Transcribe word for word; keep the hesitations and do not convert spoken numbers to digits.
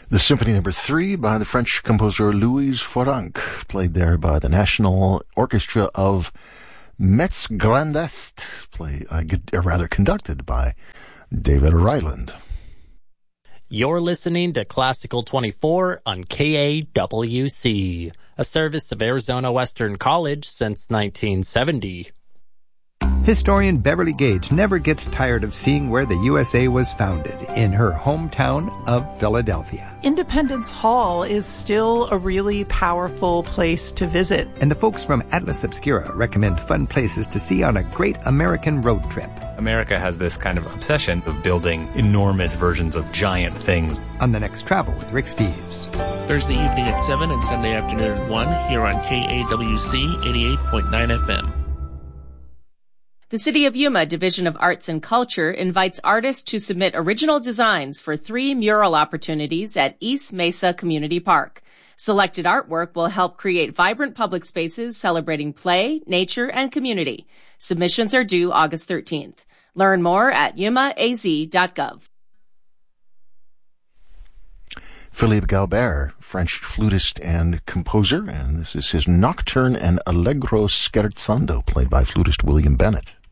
The Symphony Number Three by the French composer Louise Foranc, played there by the National Orchestra of Metz Grand Est, play, uh, or rather conducted by David Ryland. You're listening to Classical twenty-four on K A W C, a service of Arizona Western College since nineteen seventy. Historian Beverly Gage never gets tired of seeing where the U S A was founded, in her hometown of Philadelphia. Independence Hall is still a really powerful place to visit. And the folks from Atlas Obscura recommend fun places to see on a great American road trip. America has this kind of obsession of building enormous versions of giant things. On the next Travel with Rick Steves. Thursday evening at seven and Sunday afternoon at one here on K A W C eighty-eight point nine F M. The City of Yuma Division of Arts and Culture invites artists to submit original designs for three mural opportunities at East Mesa Community Park. Selected artwork will help create vibrant public spaces celebrating play, nature, and community. Submissions are due August thirteenth. Learn more at yuma a z dot gov. Philippe Galbert, French flutist and composer, and this is his Nocturne and Allegro Scherzando, played by flutist William Bennett.